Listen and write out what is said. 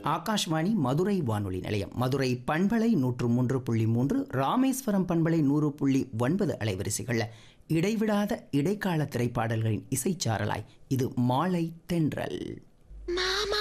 ஆகாஷ்வாணி மதுரை வானொலி நிலையம், மதுரை பண்பலை 103.3, ராமேஸ்வரம் பண்பலை 100.9 அலைவரிசைகளில் இடைவிடாத இடைக்கால திரைப்பாடல்களின் இசைச்சாரலாய் இது மாலை தென்றல்.